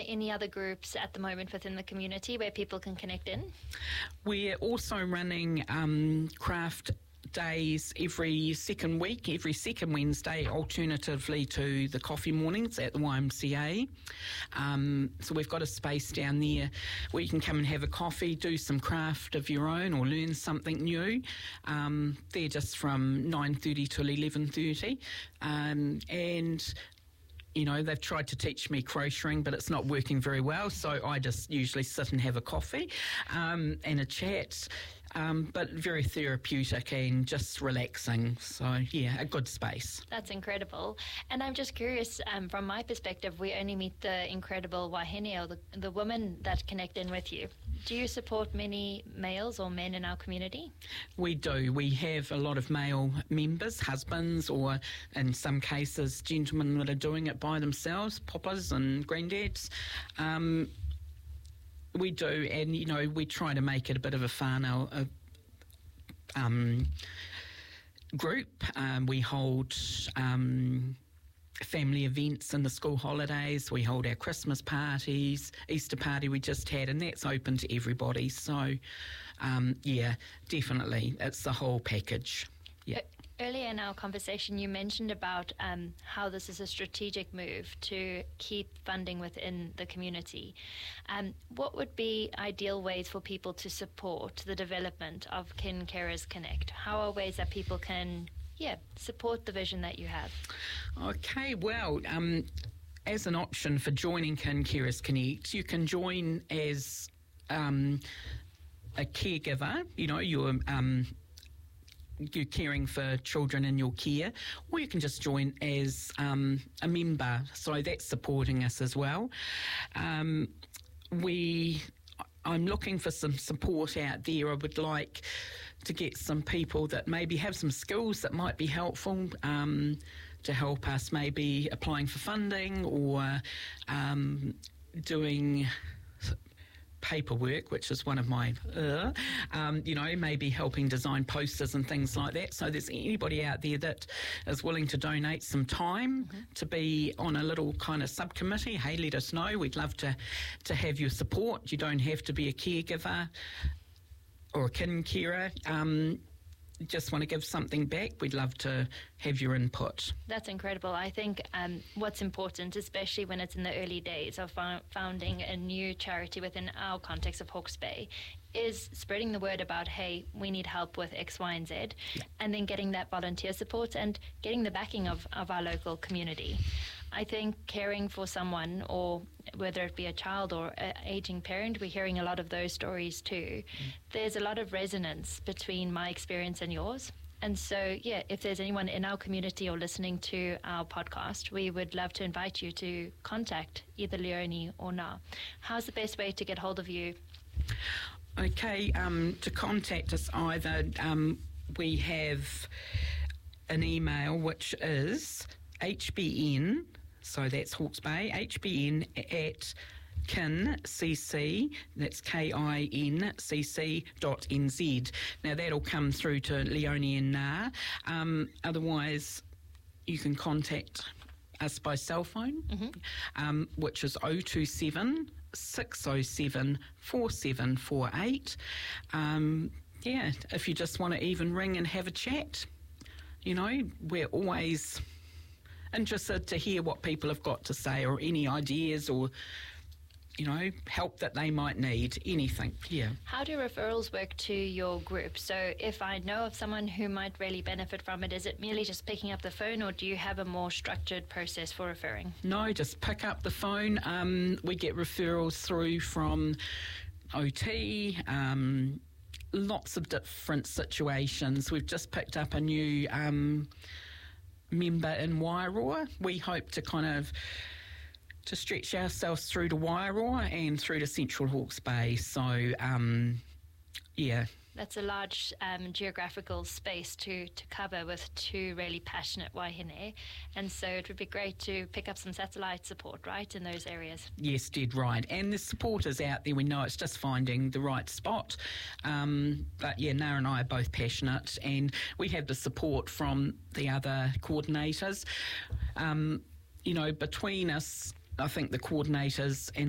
any other groups at the moment within the community where people can connect in? We're also running craft days every second week, every second Wednesday, alternatively to the coffee mornings at the YMCA. So we've got a space down there where you can come and have a coffee, do some craft of your own or learn something new. They're just from 9:30 till 11:30. And you know, they've tried to teach me crocheting, but it's not working very well, so I just usually sit and have a coffee and a chat, but very therapeutic and just relaxing. So, yeah, a good space. That's incredible. And I'm just curious, from my perspective, we only meet the incredible wahine, or the women that connect in with you. Do you support many males or men in our community? We do. We have a lot of male members, husbands, or in some cases, gentlemen that are doing it by themselves, papas and granddads. We do, and, you know, we try to make it a bit of a whānau group. We hold family events in the school holidays. We hold our Christmas parties, Easter party we just had, and that's open to everybody. So, yeah, definitely, it's the whole package. Yeah. Earlier in our conversation, you mentioned about how this is a strategic move to keep funding within the community. What would be ideal ways for people to support the development of Kin Carers Connect? How are ways that people can, support the vision that you have? Okay, well, as an option for joining Kin Carers Connect, you can join as a caregiver. You know, you're caring for children in your care, or you can just join as a member, so that's supporting us as well. I'm looking for some support out there. I would like to get some people that maybe have some skills that might be helpful to help us, maybe applying for funding or doing paperwork, which is one of my, maybe helping design posters and things like that. So there's anybody out there that is willing to donate some time to be on a little kind of subcommittee, hey, let us know. We'd love to have your support. You don't have to be a caregiver or a kin carer. Just want to give something back, we'd love to have your input. That's incredible. I think what's important, especially when it's in the early days of founding a new charity within our context of Hawke's Bay, is spreading the word about, hey, we need help with X, Y, and Z, and then getting that volunteer support and getting the backing of our local community. I think caring for someone, or whether it be a child or an aging parent, we're hearing a lot of those stories too. There's a lot of resonance between my experience and yours. And so, if there's anyone in our community or listening to our podcast, we would love to invite you to contact either Leonie or Na. How's the best way to get hold of you? Okay, to contact us either, we have an email which is HBN, so that's Hawke's Bay, HBN at kincc, that's kincc.nz. Now that'll come through to Leonie and Na. Otherwise, you can contact us by cell phone, which is 027 607 4748. If you just want to even ring and have a chat, you know, we're always interested to hear what people have got to say, or any ideas, or, you know, help that they might need, anything. How do referrals work to your group? So if I know of someone who might really benefit from it, is it merely just picking up the phone, or do you have a more structured process for referring? No, just pick up the phone. We get referrals through from OT, lots of different situations. We've just picked up a new member in Wairoa. We hope to to stretch ourselves through to Wairoa and through to Central Hawke's Bay. So, That's a large geographical space to cover with two really passionate wahine. And so it would be great to pick up some satellite support, right, in those areas. Yes, dead right. And the support is out there. We know it's just finding the right spot. But Na and I are both passionate, and we have the support from the other coordinators. Between us, I think the coordinators and